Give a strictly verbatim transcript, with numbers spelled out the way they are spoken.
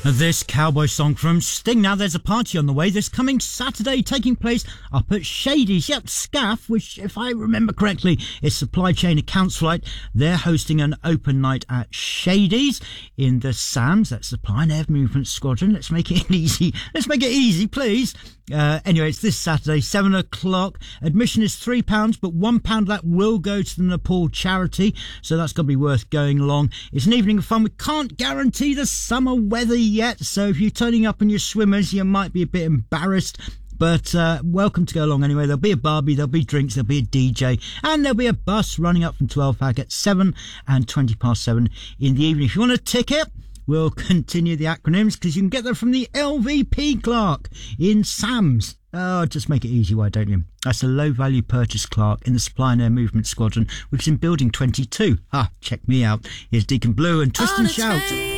This cowboy song from Sting. Now, there's a party on the way this coming Saturday taking place up at Shady's. Yep, SCAF, which, if I remember correctly, is Supply Chain Accounts Flight. They're hosting an open night at Shady's in the SAMS, that's Supply and Air Movement Squadron. Let's make it easy. Let's make it easy, please. Uh, anyway, it's this Saturday, seven o'clock. Admission is three pounds, but one pound that will go to the Nepal charity, so that's got to be worth going along. It's an evening of fun. We can't guarantee the summer weather yet, so if you're turning up in your swimmers, you might be a bit embarrassed. But uh, welcome to go along anyway. There'll be a barbie, there'll be drinks, there'll be a D J, and there'll be a bus running up from twelve Fag at seven and twenty past seven in the evening. If you want a ticket, we'll continue the acronyms because you can get them from the L V P clerk in SAMS. Oh, just make it easy, why don't you? That's a low-value purchase clerk in the Supply and Air Movement Squadron, which is in Building twenty-two. Ah, check me out. Here's Deacon Blue and Twist and Shout.